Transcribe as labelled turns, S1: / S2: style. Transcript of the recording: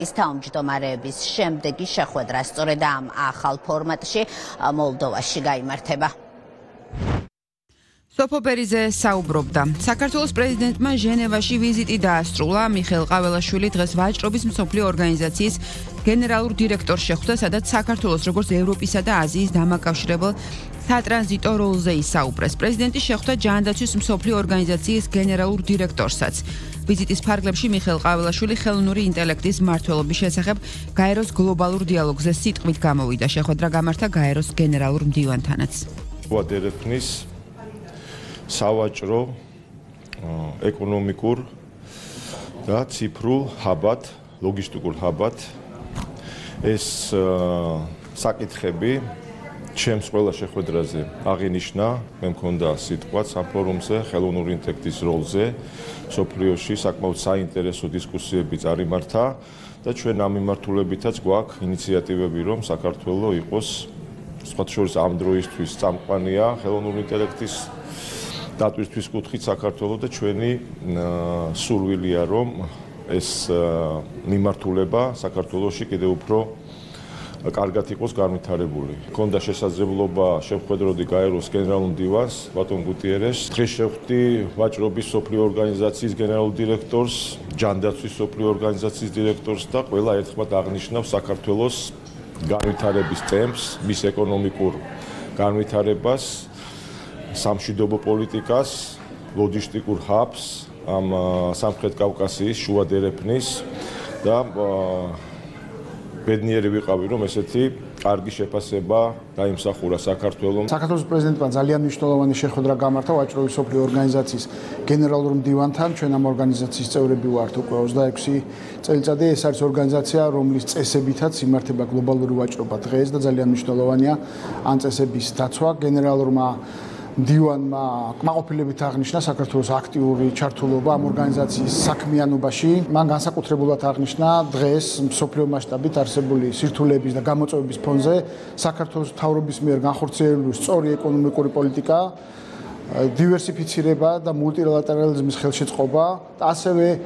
S1: თავმჯდომარეების შემდეგი შეხვედრა სწორედ ამ ახალ ფორმატში მოლდოვაში გაიმართება.
S2: სოფო ბერიძე საუბრობდა. საქართველოს პრეზიდენტმა ჟენევაში ვიზიტი დაასრულა. მიხეილ ყაველაშვილი დღეს ვაჭრობის მსოფლიო ორგანიზაციის გენერალურ დირექტორს შეხვდა, სადაც საქართველოს როგორც ევროპისა და აზიის დამაკავშირებელ სატრანზიტო როლზე ისაუბრეს. პრეზიდენტი შეხვდა ჯანდაცვის მსოფლიო ორგანიზაციის გენერალურ დირექტორსაც. ვიზიტის ფარგლებში მიხეილ ყაველაშვილი ხელოვნური ინტელექტის მმართველობის შესახებ გაეროს გლობალურ დიალოგზე სიტყვით გამოვიდა. შეხვედრა გამართა გაეროს გენერალურ მდივანთანაც.
S3: ერეფნის სავაჭრო, ეკონომიკურ და ციფრულ ჰაბად, ლოგისტიკურ ჰაბად ეს საკითხები ჩემს ყველა შეხვედრაზე აღინიშნა, მე მქონდა სიტყვაც ამ ფორუმზე, ხელოვნური ინტელექტის როლზე სოფლიოში საკმაოდ საინტერესო დისკუსიები წარიმართა და ჩვენ ამ მიმართულებითაც გვაქვს ინიციატივები, რომ საქართველოს იყოს სხვათა შორის ამ დროისთვის წამყვანია ხელოვნური ინტელექტის დატვირთვის კუთხით საქართველოს და ჩვენი სურვილია, რომ ეს მიმართულება საქართველოში კიდევ უფრო კარგად იყოს განვითარებული. მქონდა შესაძლებლობა შევხვედროდი გაეროს გენერალურ მდივანს, ბატონ გუტიერეს. დღეს შევხვდი ვაჭრობის მსოფლიო ორგანიზაციის გენერალურ დირექტორს, ჯანდაცვის მსოფლიო ორგანიზაციის დირექტორს და ყველა ერთხმად აღნიშნავს საქართველოს განვითარების ტემპს, მის ეკონომიკურ განვითარებას, სამშვიდობო პოლიტიკას, ლოჯისტიკურ ჰაბს, ამ სამხრეთ კავკასიის, შუა ერეფნის და ბედნიერი ვიყავი, რომ ესეთი კარგი შეფასება დაიმსახურა საქართველოს.
S4: საქართველოს პრეზიდენტმა ძალიან მნიშვნელოვანი შეხვედრა გამართა ვაჭრობის მსოფლიო ორგანიზაციის გენერალურ მდივანთან. ჩვენ ამ ორგანიზაციის წევრები ვართ უკვე 26 წელიწადი. ეს არის ორგანიზაცია, რომლის წესებითაც იმართება გლობალური ვაჭრობა დღეს და ძალიან მნიშვნელოვანია ამ წესების დაცვა. გენერალურმა მდივანმა კმაყოფილებით აღნიშნა საქართველოს აქტიური ჩართულობა ამ ორგანიზაციის საქმიანობაში. მან განსაკუთრებულად აღნიშნა დღეს მსოფლიო მასშტაბით არსებული სირთულეების და გამოწვევების ფონზე საქართველოს მთავრობის მიერ განხორციელებული სწორი ეკონომიკური პოლიტიკა, დივერსიფიცირება და მულტილატერალიზმის ხელშეწყობა და ასევე